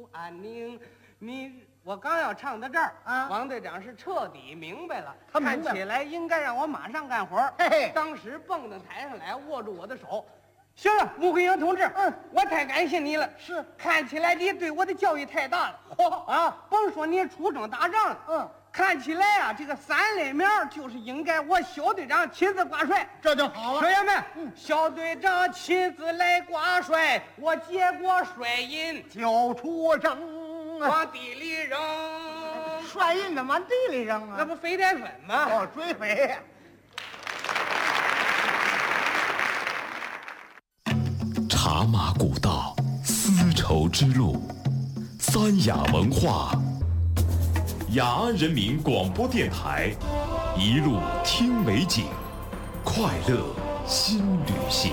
安宁。我刚要唱到这儿啊，王队长是彻底明白了， 他明白看起来应该让我马上干活。 嘿嘿， 当时蹦到台上来，握住我的手。行了，穆桂英同志，我太感谢你了。 是， 看起来你对我的教育太大了。啊，甭说你出征打仗了，看起来啊，这个3类苗就是应该我小队长亲自挂帅， 这就好了。 学员们，小队长亲自来挂帅，我接过帅印就出征， 往地里扔。 帅印怎么往地里扔啊？ 那不飞点粉吗？ 哦，追飞。 茶马古道，丝绸之路，三雅文化，雅安人民广播电台，一路听美景，快乐新旅行。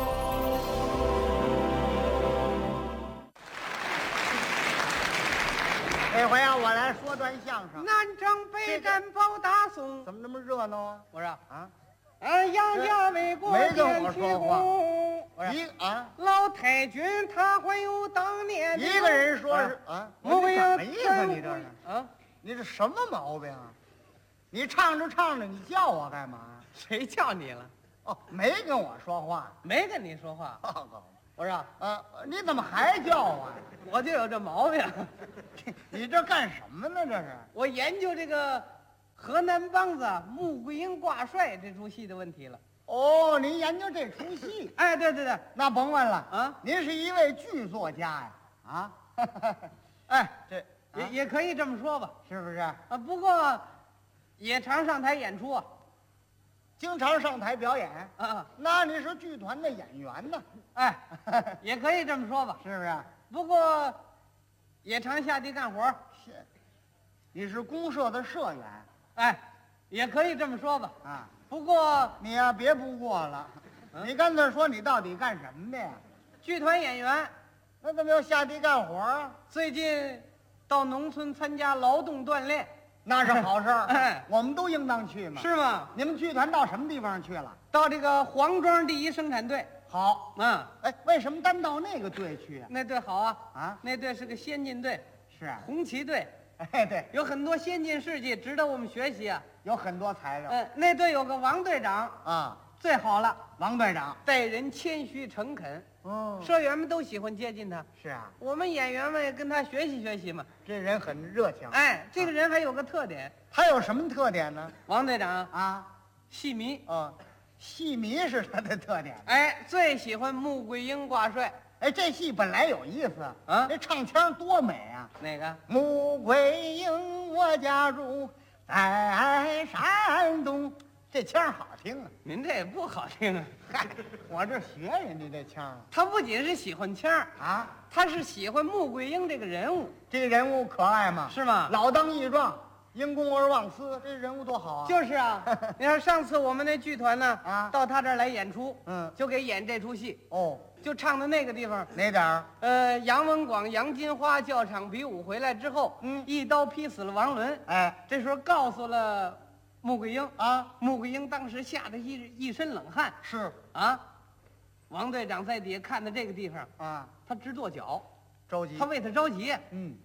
这回啊，我来说段相声。 南征北战保大宋， 怎么那么热闹啊？ 我说啊， 杨家为国没跟我说话。 老太君他还有当年一个人说是穆桂英什么意思？你这是啊？ 你这什么毛病啊？你唱着唱着，你叫我干嘛？ 谁叫你了？ 哦，没跟我说话， 没跟你说话。我说你怎么还叫我呀？ 我就有这毛病。 你这干什么呢？这是我研究这个河南梆子穆桂英挂帅这出戏的问题了。 哦，您研究这出戏？ 哎，对对对， 那甭问了啊， 您是一位剧作家呀？啊， 哎， 这也可以这么说吧， 是不是？ 啊，不过也常上台演出啊， 经常上台表演啊。 那你是剧团的演员呢？ 哎，也可以这么说吧， 是不是？ 不过也常下地干活。 是，你是公社的社员？ 哎，也可以这么说吧。 啊， 不过你呀，别不过了，你干脆说你到底干什么的呀？ 剧团演员。 那怎么要下地干活啊？ 最近到农村参加劳动锻炼， 那是好事儿。 哎， 我们都应当去嘛。 是吗？ 你们剧团到什么地方去了？ 到这个黄庄第一生产队。 好， 哎， 为什么单到那个队去啊？ 那队好啊， 啊， 那队是个先进队， 是啊， 红旗队。 哎，对， 有很多先进事迹值得我们学习啊。 有很多材料。 那队有个王队长啊， 最好了， 王队长待人谦虚诚恳，社员们都喜欢接近他。 是啊， 我们演员们也跟他学习学习嘛。 这人很热情。 哎，这个人还有个特点。 他有什么特点呢？ 王队长啊， 戏迷。 戏迷是他的特点。 哎，最喜欢穆桂英挂帅。 哎，这戏本来有意思啊， 这唱腔多美啊！ 哪个？ 穆桂英，我家住在山东，这腔好听啊！ 您这也不好听啊！ 嗨，我这学人家这腔。 他不仅是喜欢腔啊， 他是喜欢穆桂英这个人物。 这个人物可爱吗？ 是吗？ 老当益壮，因公而忘私，这人物多好啊！ 就是啊，你看上次我们那剧团呢，到他这儿来演出， 就给演这出戏。 就唱的那个地方哪点儿？ 杨文广、杨金花教场比武回来之后，一刀劈死了王伦。 哎， 这时候告诉了穆桂英啊， 穆桂英当时吓得一身冷汗。 是啊，王队长在底下看到这个地方啊， 他直跺脚， 着急， 他为他着急。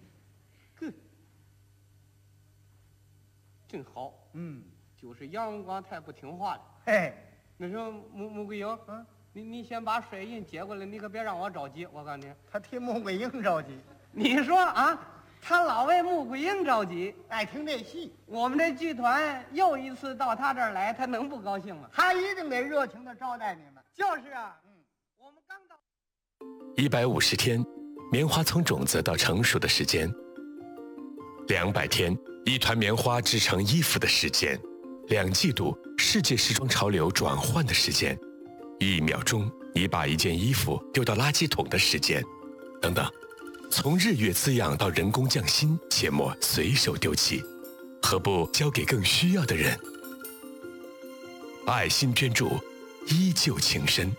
真好。就是杨文广太不听话了。 嘿， 那时候穆桂英，你先把水印接过来，你可别让我着急。我告诉你， 他替穆桂英着急。 你说啊，他老为穆桂英着急， 爱听这戏。 我们这剧团又一次到他这儿来，他能不高兴吗？ 他一定得热情的招待你们。 就是啊，我们刚到 150天，棉花从种子到成熟的时间；200天，一团棉花制成衣服的时间；2季度，世界时装潮流转换的时间；1秒钟，你把一件衣服丢到垃圾桶的时间，等等。从日月滋养到人工匠心，切莫随手丢弃，何不交给更需要的人？爱心捐助，依旧情深。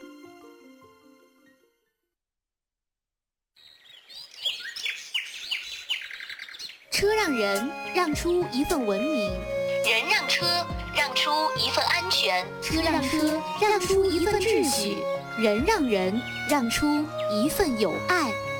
车让人让出一份文明， 人让车让出一份安全， 车让车让出一份秩序，人让人让出一份友爱。